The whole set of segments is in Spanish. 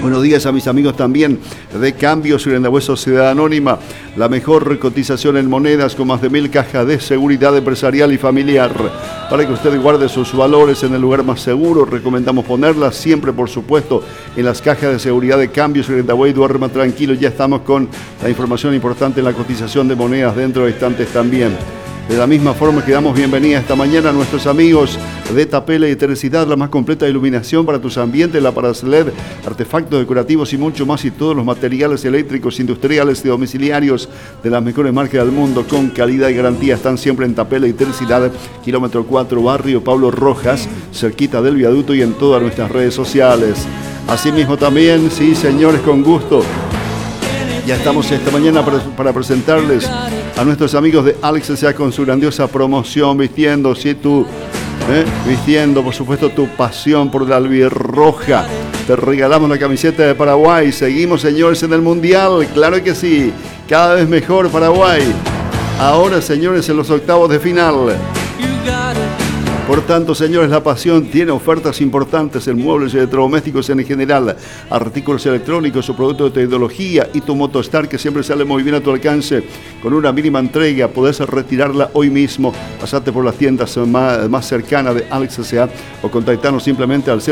Buenos días a mis amigos también de Cambio Surendahue Sociedad Anónima, la mejor cotización en monedas con más de 1000 cajas de seguridad empresarial y familiar. Para que usted guarde sus valores en el lugar más seguro, recomendamos ponerlas siempre, por supuesto, en las cajas de seguridad de Cambio Surendahue y duerma tranquilo. Ya estamos con la información importante en la cotización de monedas dentro de instantes también. De la misma forma que damos bienvenida esta mañana a nuestros amigos de Tapela y Teresidad, la más completa iluminación para tus ambientes, lámparas LED, artefactos decorativos y mucho más, y todos los materiales eléctricos, industriales y domiciliarios de las mejores marcas del mundo con calidad y garantía. Están siempre en Tapela y Teresidad, kilómetro 4, barrio Pablo Rojas, cerquita del viaducto, y en todas nuestras redes sociales. Asimismo también, sí señores, con gusto, ya estamos esta mañana para presentarles a nuestros amigos de Alex S.A. con su grandiosa promoción, vistiendo, vistiendo por supuesto tu pasión por la albirroja. Te regalamos la camiseta de Paraguay. Seguimos, señores, en el Mundial, claro que sí, cada vez mejor Paraguay. Ahora, señores, en los octavos de final. Por tanto, señores, la pasión tiene ofertas importantes en muebles y electrodomésticos en general, artículos electrónicos o productos de tecnología, y tu Motostar, que siempre sale muy bien a tu alcance. Con una mínima entrega podés retirarla hoy mismo. Pasate por las tiendas más cercanas de Alex S.A. o contactarnos simplemente al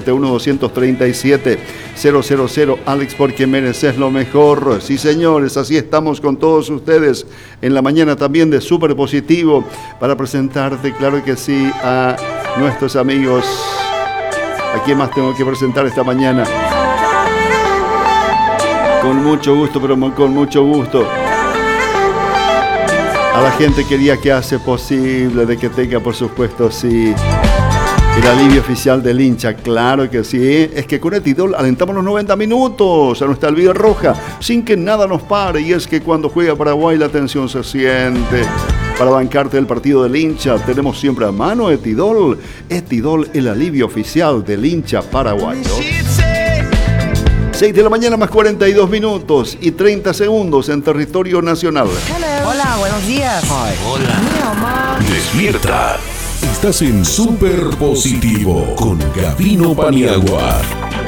0971-237-000. Alex, porque mereces lo mejor. Sí, señores, así estamos con todos ustedes en la mañana también de Súper Positivo para presentarte, claro que sí, a nuestros amigos. ¿A quién más tengo que presentar esta mañana? Con mucho gusto, pero con mucho gusto, a la gente querida que hace posible de que tenga, por supuesto, sí, el alivio oficial del hincha, claro que sí. Es que con Etidol alentamos los 90 minutos a nuestra albirroja sin que nada nos pare, y es que cuando juega Paraguay la tensión se siente. Para bancarte el partido del hincha tenemos siempre a mano Etidol. Etidol, el alivio oficial del hincha paraguayo. 6 de la mañana más 42 minutos y 30 segundos en territorio nacional. Hola, buenos días. Hi. Hola. Despierta. Estás en Súper Positivo con Gabino Paniagua.